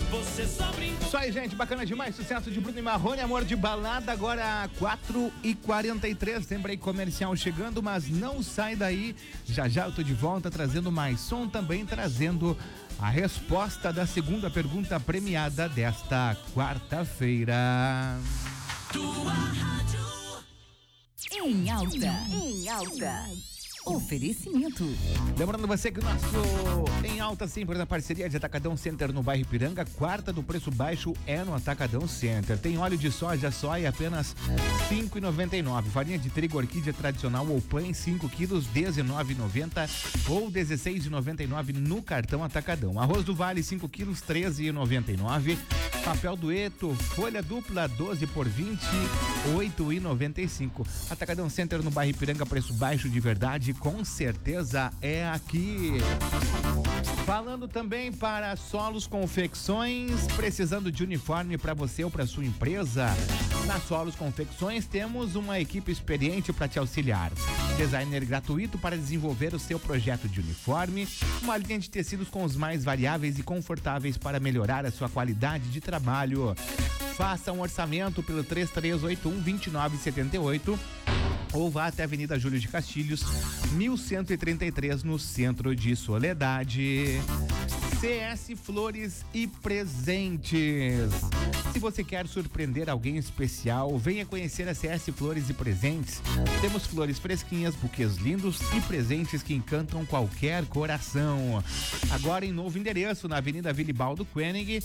Você só brincou. Isso aí, gente, bacana demais. Sucesso de Bruno e Marrone, Amor de Balada, agora 4h43. Tem break comercial chegando, mas não sai daí. Já já eu tô de volta trazendo mais som, também trazendo a resposta da segunda pergunta premiada desta quarta-feira. Tua rádio. Em alta. Oferecimento. Lembrando você que o nosso Em Alta sempre na parceria de Atacadão Center no bairro Ipiranga, quarta do preço baixo é no Atacadão Center. Tem óleo de soja apenas R$5,99. Farinha de trigo orquídea tradicional ou pães 5 quilos R$19,90 ou R$16,99 no cartão Atacadão. Arroz do Vale 5 quilos R$13,99. Papel dueto, folha dupla 12 por 20, R$8,95. Atacadão Center no bairro Ipiranga, preço baixo de verdade, com certeza é aqui. Falando também para Solos Confecções, precisando de uniforme para você ou para sua empresa? Na Solos Confecções temos uma equipe experiente para te auxiliar. Designer gratuito para desenvolver o seu projeto de uniforme, uma linha de tecidos com os mais variáveis e confortáveis para melhorar a sua qualidade de trabalho. Faça um orçamento pelo 3381-2978 ou vá até a Avenida Júlio de Castilhos, 1133, no centro de Soledade. CS Flores e Presentes. Se você quer surpreender alguém especial, venha conhecer a CS Flores e Presentes. Temos flores fresquinhas, buquês lindos e presentes que encantam qualquer coração. Agora em novo endereço, na Avenida Vilibaldo Koenig,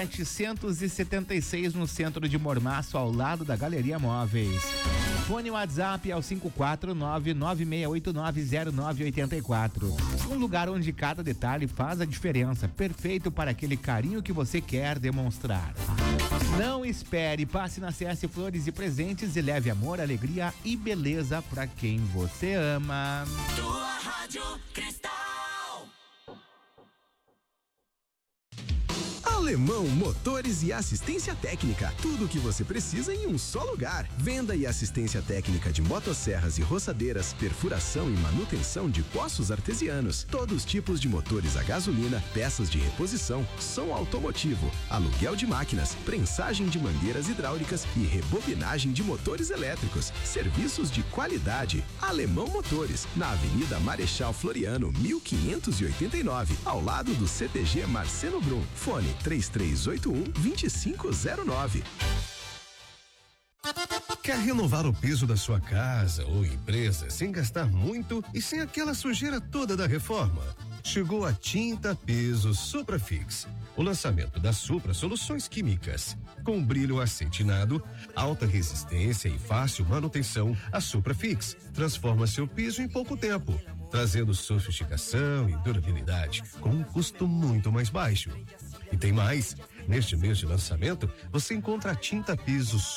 776, no centro de Mormaço, ao lado da Galeria Móveis. Fone WhatsApp é o 549-9689-0984. Um lugar onde cada detalhe faz a diferença, perfeito para aquele carinho que você quer demonstrar. Não espere, passe na CS Flores e Presentes e leve amor, alegria e beleza para quem você ama. Tua rádio Cristal. Alemão Motores e Assistência Técnica. Tudo o que você precisa em um só lugar. Venda e assistência técnica de motosserras e roçadeiras, perfuração e manutenção de poços artesianos. Todos os tipos de motores a gasolina, peças de reposição, som automotivo, aluguel de máquinas, prensagem de mangueiras hidráulicas e rebobinagem de motores elétricos. Serviços de qualidade. Alemão Motores, na Avenida Marechal Floriano, 1589, ao lado do CTG Marcelo Brum. Fone 3381-2509. Quer renovar o piso da sua casa ou empresa sem gastar muito e sem aquela sujeira toda da reforma? Chegou a Tinta Piso Suprafix. O lançamento da Supra Soluções Químicas. Com brilho acetinado, alta resistência e fácil manutenção, a Suprafix transforma seu piso em pouco tempo, trazendo sofisticação e durabilidade com um custo muito mais baixo. E tem mais, neste mês de lançamento, você encontra a Tinta Piso